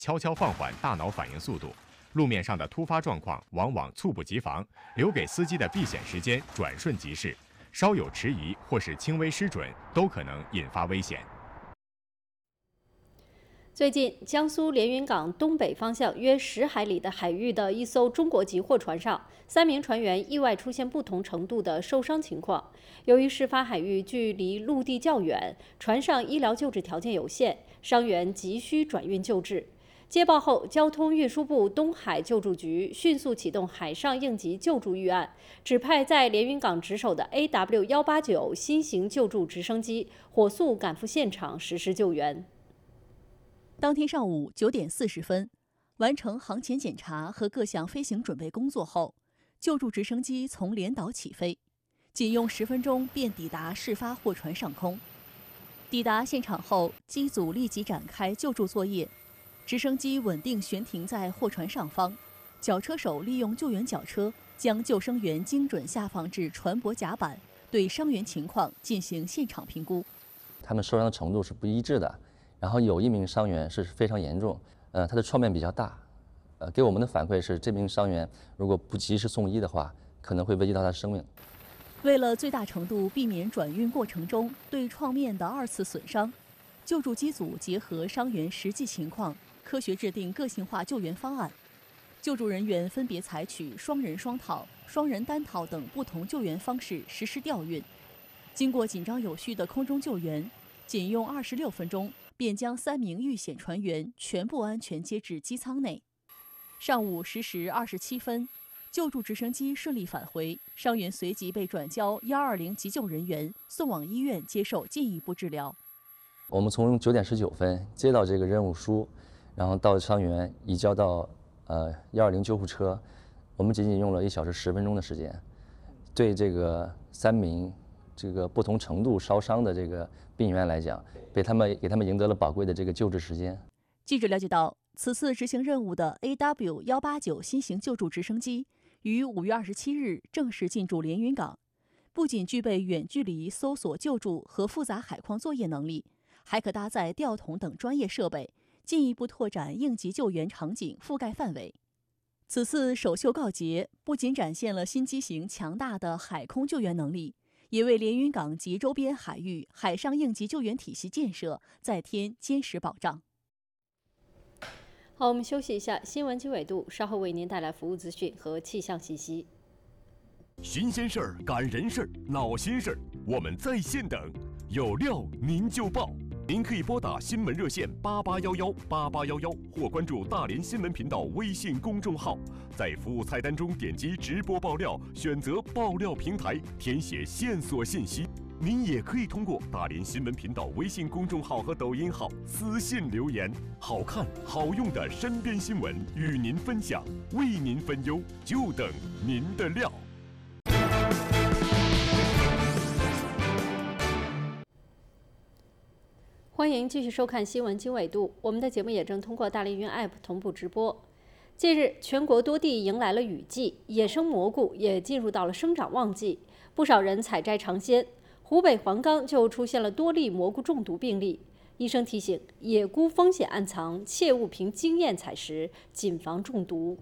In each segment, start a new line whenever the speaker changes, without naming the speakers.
悄悄放缓大脑反应速度。路面上的突发状况往往猝不及防，留给司机的避险时间转瞬即逝，稍有迟疑或是轻微失准，都可能引发危险。
最近，江苏连云港东北方向约10海里的海域的一艘中国籍货船上，3名船员意外出现不同程度的受伤情况。由于事发海域距离陆地较远，船上医疗救治条件有限，伤员急需转运救治。接报后，交通运输部东海救助局迅速启动海上应急救助预案，指派在连云港值守的 AW189新型救助直升机火速赶赴现场实施救援。
当天上午9点40分，完成航前检查和各项飞行准备工作后，救助直升机从连岛起飞，仅用10分钟便抵达事发货船上空。抵达现场后，机组立即展开救助作业。直升机稳定悬停在货船上方，绞车手利用救援绞车将救生员精准下放至船舶甲板，对伤员情况进行现场评估。
他们受伤的程度是不一致的，然后有1名伤员是非常严重，他的创面比较大，给我们的反馈是这名伤员如果不及时送医的话，可能会危及到他的生命。
为了最大程度避免转运过程中对创面的2次损伤，救助机组结合伤员实际情况，科学制定个性化救援方案。救助人员分别采取双人双套、双人单套等不同救援方式实施调运。经过紧张有序的空中救援，仅用26分钟便将3名遇险船员全部安全接至机舱内。上午10时27分，救助直升机顺利返回，伤员随即被转交120急救人员送往医院接受进一步治疗。
我们从9点19分接到这个任务书，然后到伤员移交到120救护车，我们仅仅用了1小时10分钟的时间，对这个3名这个不同程度烧伤的这个病员来讲，给他们赢得了宝贵的这个救治时间。
记者了解到，此次执行任务的 AW189新型救助直升机于5月27日正式进驻连云港，不仅具备远距离搜索救助和复杂海况作业能力，还可搭载吊桶等专业设备，进一步拓展应急救援场景覆盖范围。此次首秀告捷，不仅展现了新机型强大的海空救援能力，也为连云港及周边海域海上应急救援体系建设再添坚实保障。
好，我们休息一下，新闻经纬度稍后为您带来服务资讯和气象信息。
新鲜事儿、感人事儿、闹心事儿，我们在线等，有料您就报。您可以拨打新闻热线88118811，或关注大连新闻频道微信公众号，在服务菜单中点击直播爆料，选择爆料平台，填写线索信息。您也可以通过大连新闻频道微信公众号和抖音号私信留言，好看好用的身边新闻与您分享，为您分忧，就等您的料。
欢迎继续收看新闻经纬度，我们的节目也正通过大连云 App 同步直播。近日，全国多地迎来了雨季，野生蘑菇也进入到了生长旺季，不少人采摘尝鲜。湖北黄冈就出现了多例蘑菇中毒病例。医生提醒，野菇风险暗藏，切勿凭经验采食，谨防中毒。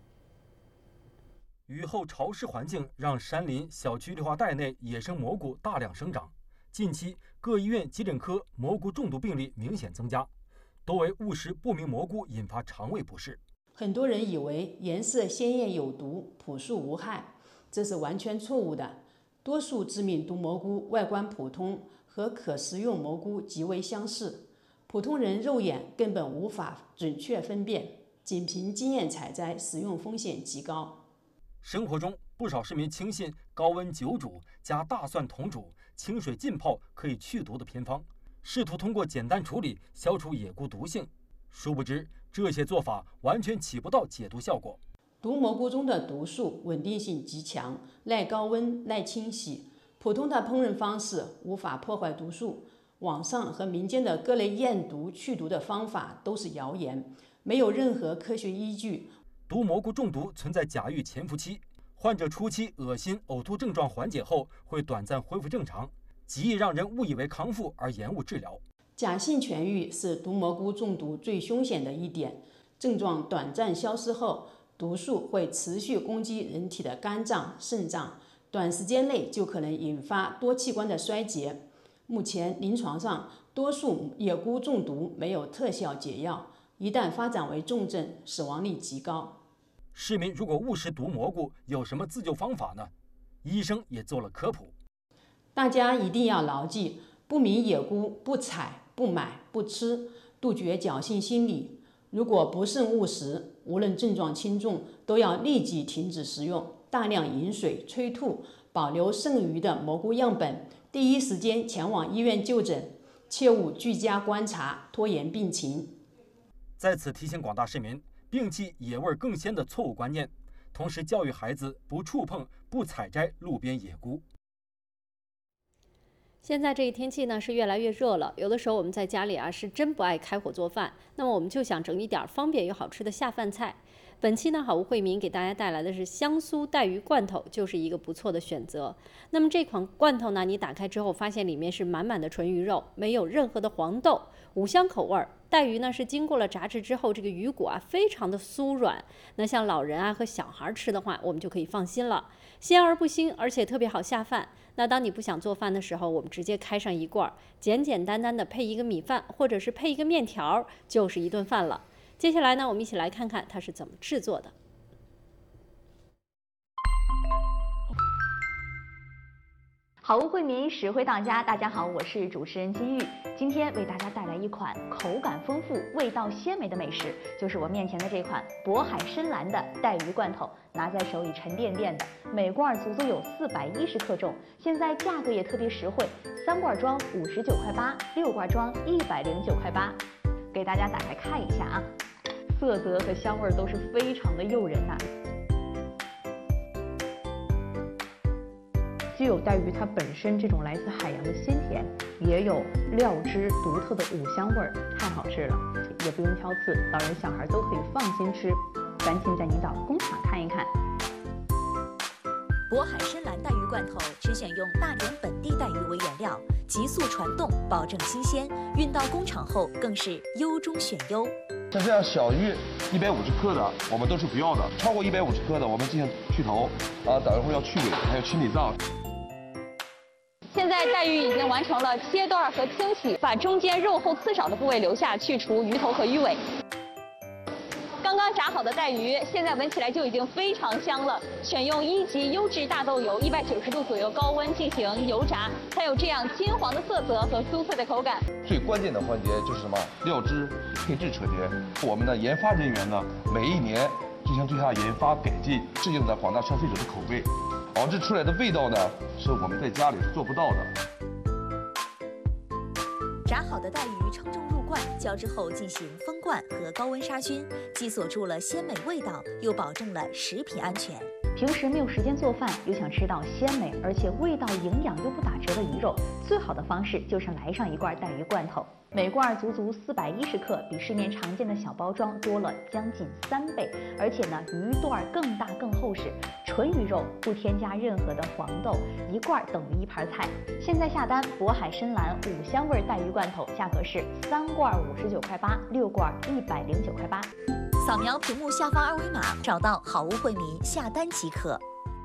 雨后潮湿环境让山林、小区绿化带内野生蘑菇大量生长。近期，各医院急诊科蘑菇中毒病例明显增加，多为误食不明蘑菇引发肠胃不适。
很多人以为颜色鲜艳有毒，朴素无害，这是完全错误的。多数致命毒蘑菇外观普通，和可食用蘑菇极为相似，普通人肉眼根本无法准确分辨，仅凭经验采摘，食用风险极高。
生活中，不少市民轻信高温久煮加大蒜同煮、清水浸泡可以去毒的偏方，试图通过简单处理消除野菇毒性，殊不知这些做法完全起不到解毒效果。
毒蘑菇中的毒素稳定性极强，耐高温、耐清洗，普通的烹饪方式无法破坏毒素。网上和民间的各类验毒去毒的方法都是谣言，没有任何科学依据。
毒蘑菇中毒存在假预潜伏期，患者初期恶心、呕吐症状缓解后会短暂恢复正常，极易让人误以为康复而延误治疗。
假性痊愈是毒蘑菇中毒最凶险的一点， 症状短暂消失后，毒素会持续攻击人体的肝脏、肾脏，短时间内就可能引发多器官的衰竭。目前临床上，多数野菇中毒没有特效解药，一旦发展为重症，死亡率极高。
市民如果误食毒蘑菇，有什么自救方法呢？医生也做了科普。
大家一定要牢记：不明野菇不采、不买、不吃，杜绝侥幸心理。如果不慎误食，无论症状轻重，都要立即停止食用，大量饮水、催吐，保留剩余的蘑菇样本，第一时间前往医院就诊，切勿居家观察，拖延病情。
在此提醒广大市民，摒弃野味更鲜的错误观念，同时教育孩子不触碰、不采摘路边野菇。
现在这个天气呢是越来越热了，有的时候我们在家里是真不爱开火做饭，那么我们就想整一点方便又好吃的下饭菜。本期呢，好物惠民给大家带来的是香酥带鱼罐头，就是一个不错的选择。那么这款罐头呢，你打开之后发现里面是满满的纯鱼肉，没有任何的黄豆，五香口味儿。带鱼呢是经过了炸制之后，这个鱼骨非常的酥软，那像老人和小孩吃的话，我们就可以放心了，鲜而不腥，而且特别好下饭。那当你不想做饭的时候，我们直接开上一罐，简简单单的配一个米饭，或者是配一个面条，就是一顿饭了。接下来呢，我们一起来看看它是怎么制作的。
好物惠民，实惠到家。大家好，我是主持人金玉，今天为大家带来一款口感丰富、味道鲜美的美食，就是我面前的这款渤海深蓝的带鱼罐头。拿在手里沉甸甸的，每罐足足有410克重，现在价格也特别实惠，3罐装59块8，6罐装109块8。给大家打开看一下啊，色泽和香味都是非常的诱人呐。既有带鱼它本身这种来自海洋的鲜甜，也有料汁独特的五香味儿，太好吃了，也不用挑刺，老人小孩都可以放心吃。赶紧在您的工厂看一看。
渤海深蓝带鱼罐头只选用大连本地带鱼为原料，急速传冻，保证新鲜。运到工厂后更是优中选优。
像这样小于150克的，我们都是不要的；超过150克的，我们进行去头，等一会儿要去尾，还有清理脏。
现在带鱼已经完成了切段和清洗，把中间肉厚刺少的部位留下，去除鱼头和鱼尾。刚刚炸好的带鱼，现在闻起来就已经非常香了。选用1级优质大豆油，190度左右高温进行油炸，才有这样金黄的色泽和酥脆的口感。
最关键的环节就是什么？料汁配制车间。我们的研发人员呢，每一年进行对它研发改进，适应着广大消费者的口味，熬制出来的味道呢，是我们在家里是做不到的。
炸好的带鱼称重入罐，浇之后进行封罐和高温杀菌，既锁住了鲜美味道，又保证了食品安全。
平时没有时间做饭，又想吃到鲜美而且味道营养又不打折的鱼肉，最好的方式就是来上一罐带鱼罐头。每罐足足410克，比市面常见的小包装多了将近3倍，而且呢，鱼段更大更厚实，纯鱼肉，不添加任何的黄豆，一罐等于一盘菜。现在下单渤海深蓝五香味带鱼罐头，价格是3罐59块8，6罐109块8。
扫描屏幕下方2维码，找到好物惠民下单即可。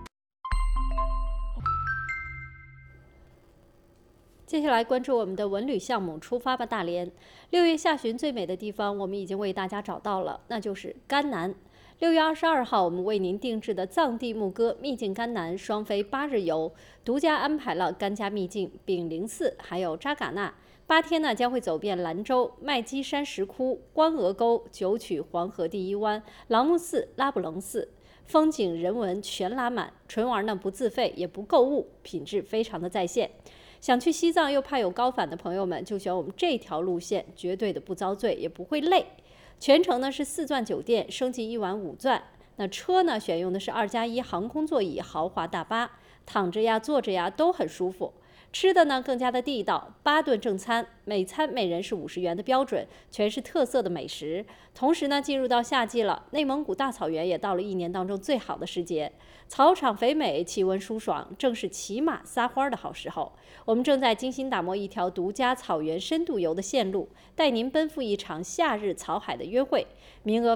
接下来关注我们的文旅项目，出发吧大连！6月下旬最美的地方，我们已经为大家找到了，那就是甘南。6月22号，我们为您定制的藏地牧歌秘境甘南双飞8日游，独家安排了甘家秘境、炳灵寺，还有扎尕那。8天呢，将会走遍兰州、麦积山石窟、关鹅沟、九曲黄河第一湾、朗木寺、拉卜楞寺，风景人文全拉满。纯玩呢不自费也不购物，品质非常的在线。想去西藏又怕有高反的朋友们，就选我们这条路线，绝对的不遭罪，也不会累。全程呢是4钻酒店，升级1晚5钻。那车呢选用的是2+1航空座椅豪华大巴，躺着呀坐着呀都很舒服。吃的呢更加的地道，8顿正餐，每餐每人是50元的标准，全是特色的美食。同时呢，进入到夏季了，内蒙古大草原也到了1年当中最好的时节，草场肥美，气温舒爽，正是骑马撒欢的好时候。我们正在精心打磨一条独家草原深度游的线路，带您奔赴一场夏日草海的约会，名额